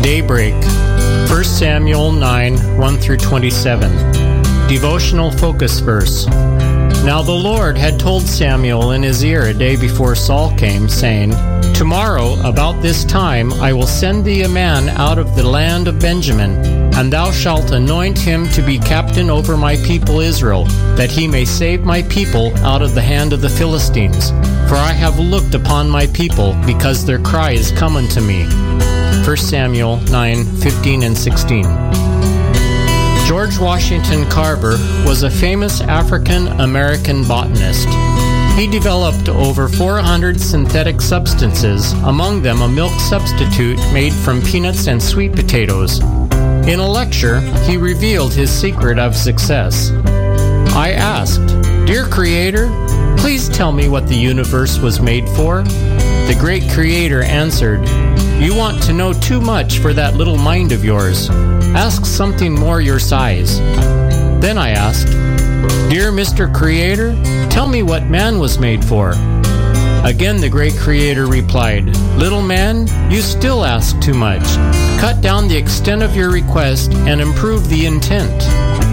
Daybreak, 1 Samuel 9, 1-27. Devotional focus verse. Now the Lord had told Samuel in his ear a day before Saul came, saying, Tomorrow, about this time, I will send thee a man out of the land of Benjamin, and thou shalt anoint him to be captain over my people Israel, that he may save my people out of the hand of the Philistines. For I have looked upon my people, because their cry is come unto me. 1 Samuel 9, 15 and 16. George Washington Carver was a famous African-American botanist. He developed over 400 synthetic substances, among them a milk substitute made from peanuts and sweet potatoes. In a lecture, he revealed his secret of success. I asked, Dear Creator, please tell me what the universe was made for. The great Creator answered, You want to know too much for that little mind of yours. Ask something more your size. Then I asked, Dear Mr. Creator, tell me what man was made for. Again the great Creator replied, Little man, you still ask too much. Cut down the extent of your request and improve the intent.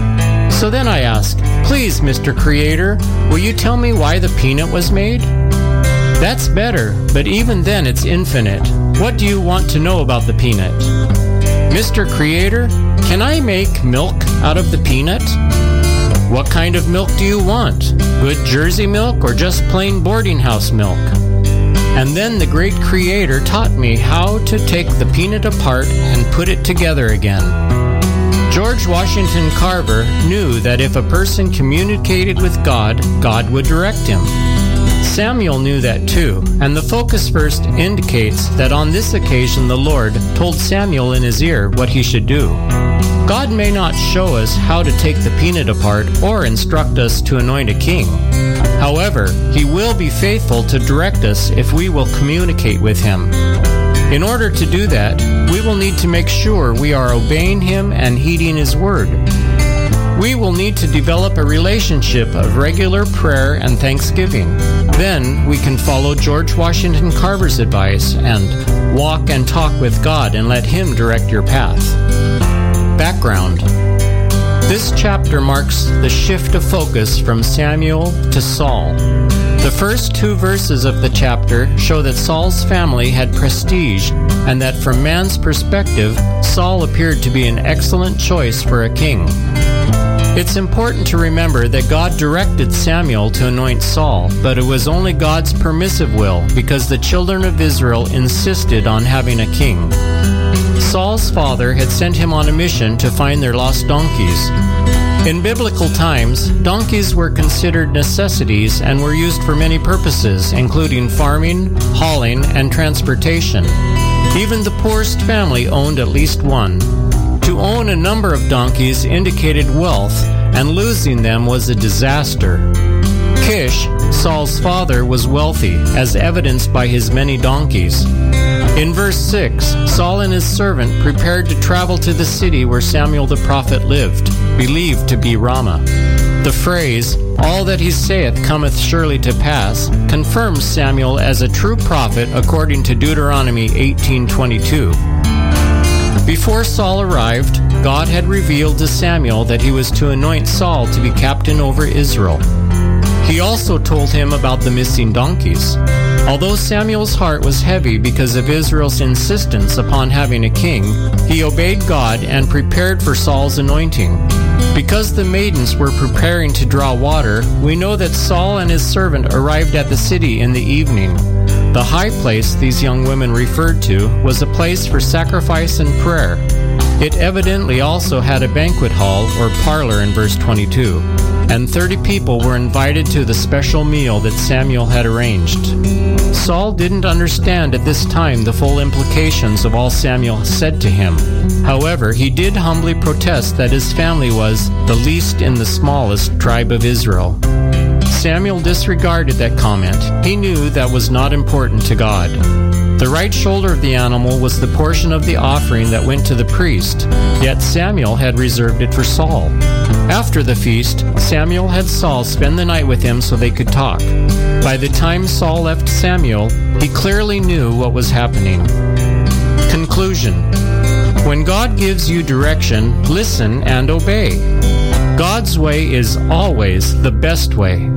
So then I asked, Please, Mr. Creator, will you tell me why the peanut was made? That's better, but even then it's infinite. What do you want to know about the peanut? Mr. Creator, can I make milk out of the peanut? What kind of milk do you want? Good Jersey milk or just plain boarding house milk? And then the great Creator taught me how to take the peanut apart and put it together again. George Washington Carver knew that if a person communicated with God, God would direct him. Samuel knew that too, and the focus verse indicates that on this occasion the Lord told Samuel in his ear what he should do. God may not show us how to take the peanut apart or instruct us to anoint a king. However, he will be faithful to direct us if we will communicate with him. In order to do that, we will need to make sure we are obeying him and heeding his word. We will need to develop a relationship of regular prayer and thanksgiving. Then we can follow George Washington Carver's advice and walk and talk with God and let him direct your path. Background. This chapter marks the shift of focus from Samuel to Saul. The first two verses of the chapter show that Saul's family had prestige and that from man's perspective, Saul appeared to be an excellent choice for a king. It's important to remember that God directed Samuel to anoint Saul, but it was only God's permissive will because the children of Israel insisted on having a king. Saul's father had sent him on a mission to find their lost donkeys. In biblical times, donkeys were considered necessities and were used for many purposes, including farming, hauling, and transportation. Even the poorest family owned at least one. To own a number of donkeys indicated wealth, and losing them was a disaster. Kish, Saul's father, was wealthy, as evidenced by his many donkeys. In verse 6, Saul and his servant prepared to travel to the city where Samuel the prophet lived, believed to be Ramah. The phrase, "All that he saith cometh surely to pass," confirms Samuel as a true prophet according to Deuteronomy 18:22. Before Saul arrived, God had revealed to Samuel that he was to anoint Saul to be captain over Israel. He also told him about the missing donkeys. Although Samuel's heart was heavy because of Israel's insistence upon having a king, he obeyed God and prepared for Saul's anointing. Because the maidens were preparing to draw water, we know that Saul and his servant arrived at the city in the evening. The high place these young women referred to was a place for sacrifice and prayer. It evidently also had a banquet hall or parlor in verse 22, and 30 people were invited to the special meal that Samuel had arranged. Saul didn't understand at this time the full implications of all Samuel said to him. However, he did humbly protest that his family was the least in the smallest tribe of Israel. Samuel disregarded that comment. He knew that was not important to God. The right shoulder of the animal was the portion of the offering that went to the priest, yet Samuel had reserved it for Saul. After the feast, Samuel had Saul spend the night with him so they could talk. By the time Saul left Samuel, he clearly knew what was happening. Conclusion. When God gives you direction, listen and obey. God's way is always the best way.